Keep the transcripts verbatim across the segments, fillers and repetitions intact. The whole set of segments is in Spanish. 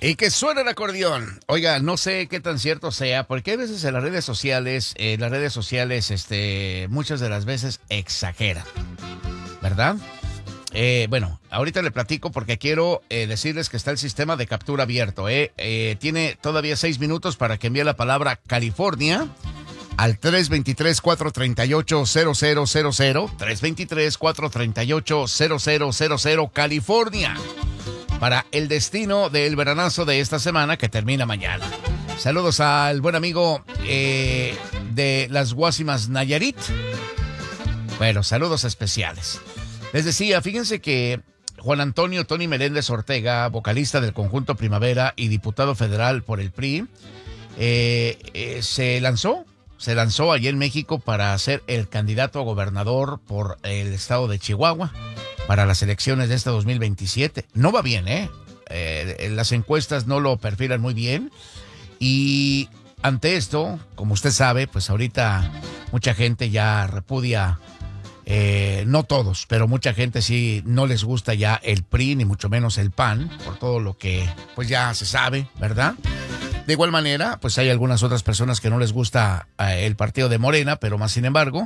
Y que suene el acordeón. Oiga, no sé qué tan cierto sea, porque hay veces en las redes sociales, en las redes sociales, este, muchas de las veces exageran, ¿verdad? Eh, bueno, ahorita le platico porque quiero eh, decirles que está el sistema de captura abierto. Eh. Eh, tiene todavía seis minutos para que envíe la palabra California al tres dos tres, cuatro tres ocho, cero cero cero cero. tres dos tres, cuatro tres ocho, cero cero cero cero, California. Para el destino del veranazo de esta semana que termina mañana. Saludos al buen amigo eh, de las Guasimas Nayarit. Bueno, saludos especiales. Les decía, fíjense que Juan Antonio Tony Meléndez Ortega, vocalista del Conjunto Primavera y diputado federal por el P R I, eh, eh, se lanzó, se lanzó allí en México para ser el candidato a gobernador por el estado de Chihuahua para las elecciones de este dos mil veintisiete. No va bien, ¿eh? eh las encuestas no lo perfilan muy bien. Y ante esto, como usted sabe, pues ahorita mucha gente ya repudia, eh, no todos, pero mucha gente sí no les gusta ya el P R I, ni mucho menos el P A N, por todo lo que pues ya se sabe, ¿verdad? De igual manera, pues hay algunas otras personas que no les gusta eh, el partido de Morena, pero más sin embargo,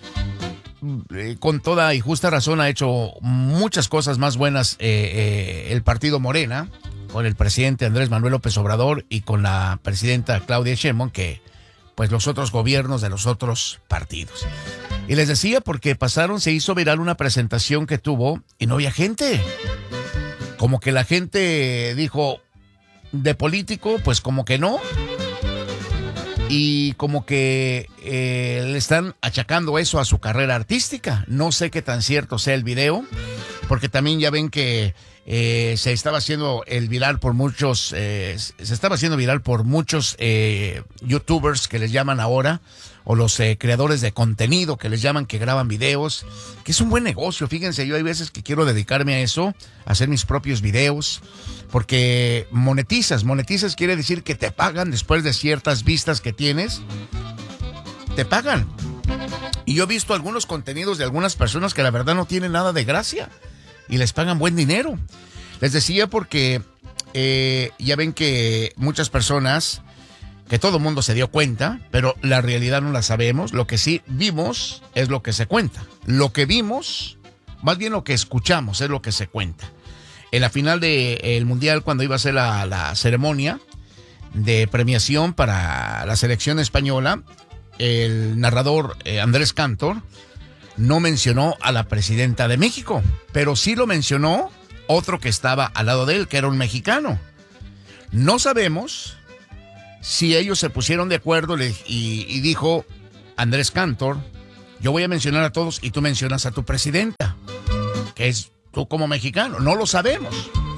con toda y justa razón ha hecho muchas cosas más buenas eh, eh, el partido Morena, con el presidente Andrés Manuel López Obrador y con la presidenta Claudia Sheinbaum, que pues los otros gobiernos de los otros partidos. Y les decía porque pasaron, se hizo viral una presentación que tuvo y no había gente. Como que la gente dijo, de político, pues como que no. Y como que eh, le están achacando eso a su carrera artística. No sé qué tan cierto sea el video, porque también ya ven que eh, se estaba haciendo el viral por muchos, eh, se estaba haciendo viral por muchos eh, youtubers que les llaman ahora, o los eh, creadores de contenido que les llaman, que graban videos, que es un buen negocio. Fíjense, yo hay veces que quiero dedicarme a eso, a hacer mis propios videos, porque monetizas, monetizas quiere decir que te pagan después de ciertas vistas que tienes, te pagan. Y yo he visto algunos contenidos de algunas personas que la verdad no tienen nada de gracia y les pagan buen dinero. Les decía porque eh, ya ven que muchas personas, que todo el mundo se dio cuenta, pero la realidad no la sabemos. Lo que sí vimos es lo que se cuenta. Lo que vimos, más bien lo que escuchamos, es lo que se cuenta. En la final del Mundial, cuando iba a ser la, la ceremonia de premiación para la selección española, el narrador eh, Andrés Cantor no mencionó a la presidenta de México, pero sí lo mencionó otro que estaba al lado de él, que era un mexicano. No sabemos si ellos se pusieron de acuerdo y, y dijo Andrés Cantor, yo voy a mencionar a todos y tú mencionas a tu presidenta, que es tú como mexicano. No lo sabemos.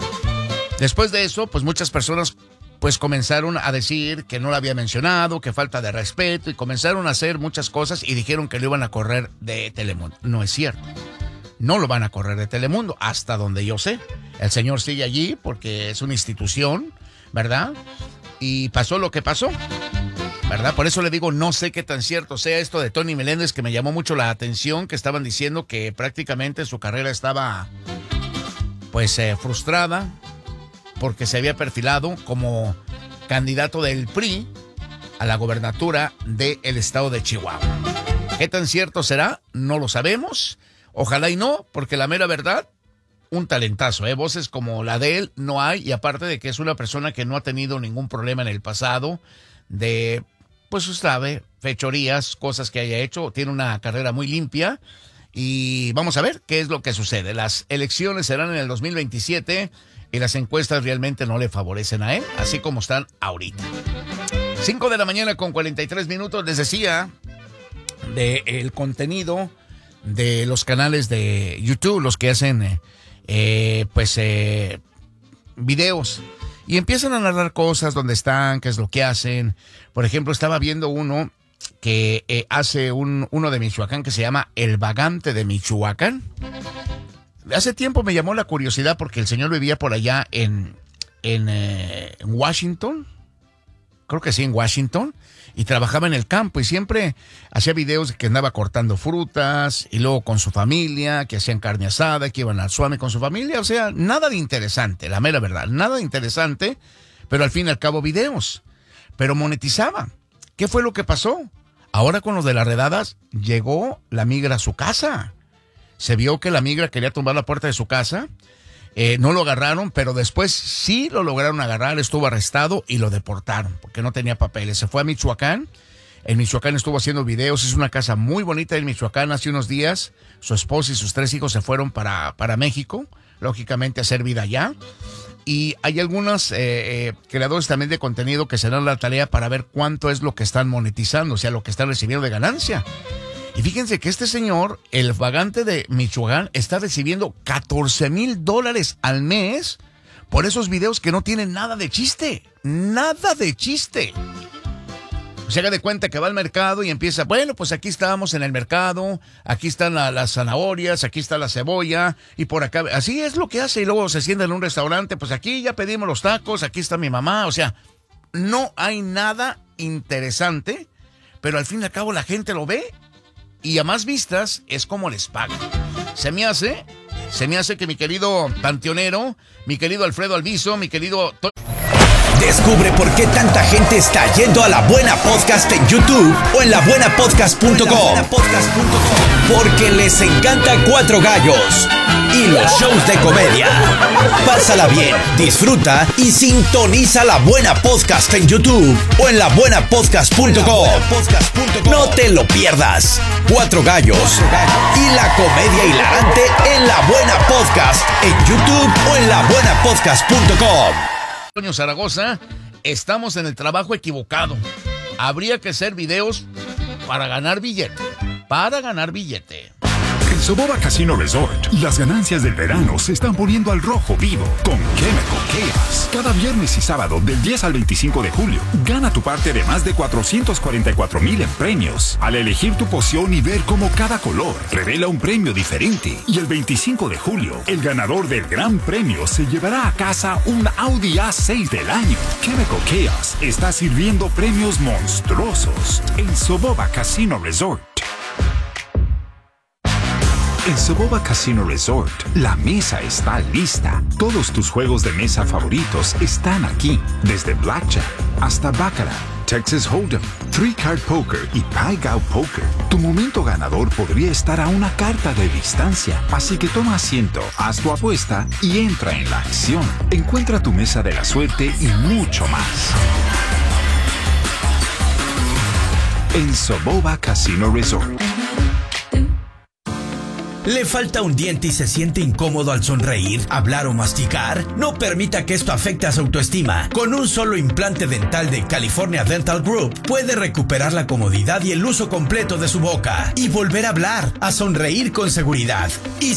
Después de eso, pues muchas personas pues comenzaron a decir que no la había mencionado, que falta de respeto, y comenzaron a hacer muchas cosas y dijeron que lo iban a correr de Telemundo. No es cierto. No lo van a correr de Telemundo, hasta donde yo sé. El señor sigue allí porque es una institución, ¿verdad? Y pasó lo que pasó, ¿verdad? Por eso le digo, no sé qué tan cierto sea esto de Tony Meléndez, que me llamó mucho la atención, que estaban diciendo que prácticamente su carrera estaba pues eh, frustrada, porque se había perfilado como candidato del P R I a la gobernatura del estado de Chihuahua. ¿Qué tan cierto será? No lo sabemos. Ojalá y no, porque la mera verdad, un talentazo, ¿eh? Voces como la de él no hay, y aparte de que es una persona que no ha tenido ningún problema en el pasado de, pues usted sabe, fechorías, cosas que haya hecho. Tiene una carrera muy limpia y vamos a ver qué es lo que sucede. Las elecciones serán en el dos mil veintisiete y las encuestas realmente no le favorecen a él, así como están ahorita. cinco de la mañana con cuarenta y tres minutos, les decía del contenido de los canales de YouTube, los que hacen eh, pues eh, videos, y empiezan a narrar cosas, dónde están, qué es lo que hacen. Por ejemplo, estaba viendo uno que eh, hace un, uno de Michoacán que se llama El Vagante de Michoacán. Hace tiempo me llamó la curiosidad porque el señor vivía por allá en, en, eh, en Washington, creo que sí, en Washington, y trabajaba en el campo y siempre hacía videos de que andaba cortando frutas y luego con su familia, que hacían carne asada, que iban al Suame con su familia. O sea, nada de interesante, la mera verdad, nada de interesante, pero al fin y al cabo videos. Pero monetizaba. ¿Qué fue lo que pasó? Ahora con los de las redadas, llegó la migra a su casa. Se vio que la migra quería tumbar la puerta de su casa. Eh, no lo agarraron, pero después sí lo lograron agarrar. Estuvo arrestado y lo deportaron porque no tenía papeles. Se fue a Michoacán. En Michoacán estuvo haciendo videos. Es una casa muy bonita en Michoacán. Hace unos días su esposa y sus tres hijos se fueron para, para México, lógicamente a hacer vida allá. Y hay algunos eh, eh, creadores también de contenido que se dan la tarea para ver cuánto es lo que están monetizando, o sea, lo que están recibiendo de ganancia. Y fíjense que este señor, el vagante de Michoacán, está recibiendo catorce mil dólares al mes por esos videos que no tienen nada de chiste. Nada de chiste. Se haga de cuenta que va al mercado y empieza, bueno, pues aquí estábamos en el mercado, aquí están la, las zanahorias, aquí está la cebolla, y por acá, así es lo que hace, y luego se sienta en un restaurante, pues aquí ya pedimos los tacos, aquí está mi mamá, o sea, no hay nada interesante, pero al fin y al cabo la gente lo ve, y a más vistas es como les pagan. Se me hace, se me hace que mi querido panteonero, mi querido Alfredo Alviso, mi querido... Descubre por qué tanta gente está yendo a La Buena Podcast en YouTube o en la buena podcast punto com. Porque les encanta Cuatro Gallos y los shows de comedia. Pásala bien, disfruta y sintoniza La Buena Podcast en YouTube o en la buena podcast punto com. No te lo pierdas. Cuatro Gallos y la comedia hilarante en La Buena Podcast en YouTube o en la buena podcast punto com. Antonio Zaragoza, estamos en el trabajo equivocado. Habría que hacer videos para ganar billete. Para ganar billete. En Soboba Casino Resort, las ganancias del verano se están poniendo al rojo vivo con Chemical Chaos. Cada viernes y sábado del diez al veinticinco de julio, gana tu parte de más de cuatrocientos cuarenta y cuatro mil en premios. Al elegir tu poción y ver cómo cada color revela un premio diferente. Y el veinticinco de julio, el ganador del gran premio se llevará a casa un Audi A seis del año. Chemical Chaos está sirviendo premios monstruosos en Soboba Casino Resort. En Soboba Casino Resort, la mesa está lista. Todos tus juegos de mesa favoritos están aquí. Desde Blackjack hasta Baccarat, Texas Hold'em, Three Card Poker y Pai Gow Poker. Tu momento ganador podría estar a una carta de distancia. Así que toma asiento, haz tu apuesta y entra en la acción. Encuentra tu mesa de la suerte y mucho más en Soboba Casino Resort. ¿Le falta un diente y se siente incómodo al sonreír, hablar o masticar? No permita que esto afecte a su autoestima. Con un solo implante dental de California Dental Group, puede recuperar la comodidad y el uso completo de su boca y volver a hablar, a sonreír con seguridad y